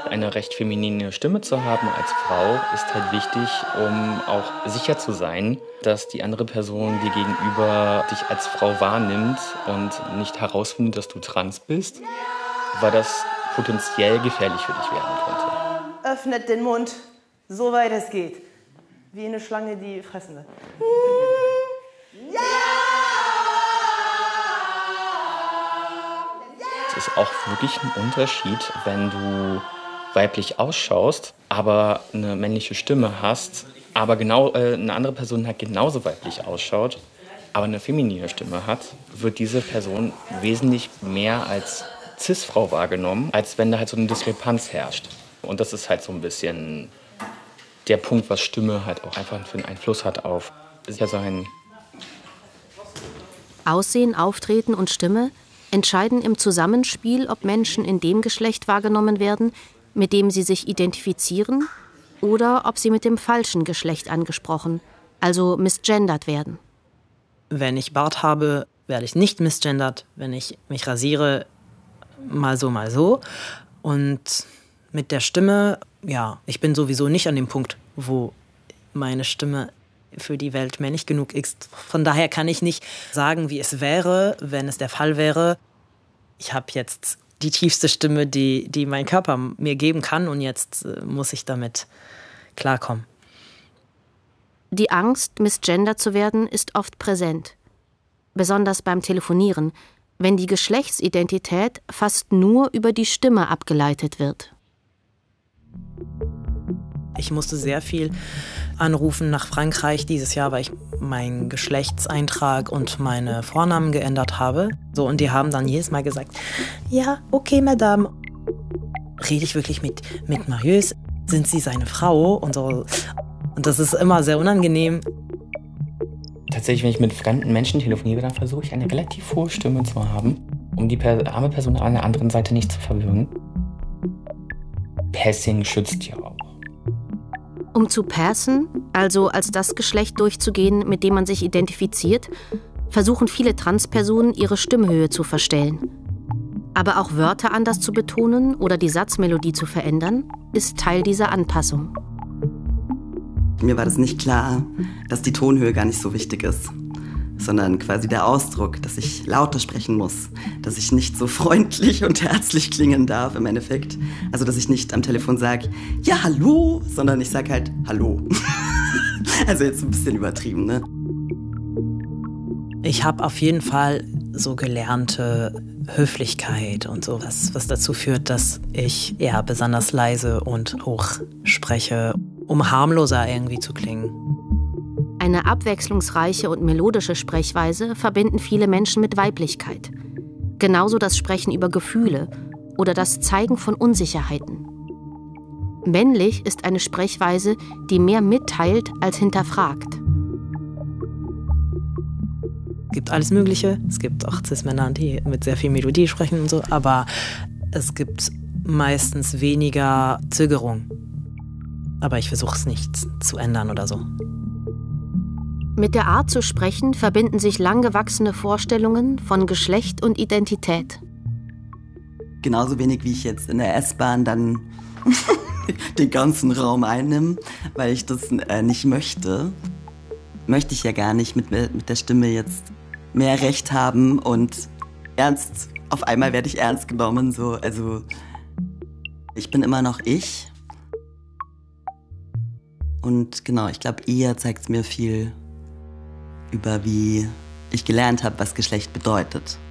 Eine recht feminine Stimme zu haben als Frau ist halt wichtig, um auch sicher zu sein, dass die andere Person dir gegenüber dich als Frau wahrnimmt und nicht herausfindet, dass du trans bist, weil das potenziell gefährlich für dich werden könnte. Öffnet den Mund, soweit es geht. Wie eine Schlange, die fressen will. Ja! Es ist auch wirklich ein Unterschied, wenn du weiblich ausschaust, aber eine männliche Stimme hast, aber eine andere Person halt genauso weiblich ausschaut, aber eine feminine Stimme hat, wird diese Person wesentlich mehr als Cis-Frau wahrgenommen, als wenn da halt so eine Diskrepanz herrscht. Und das ist halt so ein bisschen der Punkt, was Stimme halt auch einfach für einen Einfluss hat auf Sichersein. Aussehen, Auftreten und Stimme entscheiden im Zusammenspiel, ob Menschen in dem Geschlecht wahrgenommen werden, mit dem sie sich identifizieren, oder ob sie mit dem falschen Geschlecht angesprochen, also misgendert werden. Wenn ich Bart habe, werde ich nicht misgendert. Wenn ich mich rasiere, mal so, mal so. Und mit der Stimme, ja, ich bin sowieso nicht an dem Punkt, wo meine Stimme für die Welt männlich genug ist. Von daher kann ich nicht sagen, wie es wäre, wenn es der Fall wäre. Ich habe jetzt die tiefste Stimme, die mein Körper mir geben kann, und jetzt muss ich damit klarkommen. Die Angst, misgendert zu werden, ist oft präsent. Besonders beim Telefonieren, wenn die Geschlechtsidentität fast nur über die Stimme abgeleitet wird. Ich musste sehr viel anrufen nach Frankreich dieses Jahr, weil ich meinen Geschlechtseintrag und meine Vornamen geändert habe. So, und die haben dann jedes Mal gesagt, ja, okay, Madame. Rede ich wirklich mit Marius? Sind Sie seine Frau? Und so. Und das ist immer sehr unangenehm. Tatsächlich, wenn ich mit fremden Menschen telefoniere, dann versuche ich eine relativ hohe Stimme zu haben, um die arme Person an der anderen Seite nicht zu verwirren. Passing schützt ja auch. Um zu passen, also als das Geschlecht durchzugehen, mit dem man sich identifiziert, versuchen viele Transpersonen, ihre Stimmhöhe zu verstellen. Aber auch Wörter anders zu betonen oder die Satzmelodie zu verändern, ist Teil dieser Anpassung. Mir war das nicht klar, dass die Tonhöhe gar nicht so wichtig ist, sondern quasi der Ausdruck, dass ich lauter sprechen muss, dass ich nicht so freundlich und herzlich klingen darf im Endeffekt. Also, dass ich nicht am Telefon sage, ja, hallo, sondern ich sage halt, hallo. Also jetzt ein bisschen übertrieben, ne? Ich habe auf jeden Fall so gelernte Höflichkeit und so, was dazu führt, dass ich eher besonders leise und hoch spreche, um harmloser irgendwie zu klingen. Eine abwechslungsreiche und melodische Sprechweise verbinden viele Menschen mit Weiblichkeit. Genauso das Sprechen über Gefühle oder das Zeigen von Unsicherheiten. Männlich ist eine Sprechweise, die mehr mitteilt als hinterfragt. Es gibt alles Mögliche. Es gibt auch Cis-Männer, die mit sehr viel Melodie sprechen und so, aber es gibt meistens weniger Zögerung. Aber ich versuche es nicht zu ändern oder so. Mit der Art zu sprechen verbinden sich langgewachsene Vorstellungen von Geschlecht und Identität. Genauso wenig wie ich jetzt in der S-Bahn dann den ganzen Raum einnehme, weil ich das nicht möchte. Möchte ich ja gar nicht mit der Stimme jetzt mehr Recht haben und ernst, auf einmal werde ich ernst genommen. So. Also ich bin immer noch ich. Und genau, ich glaube, eher zeigt es mir viel über, wie ich gelernt habe, was Geschlecht bedeutet.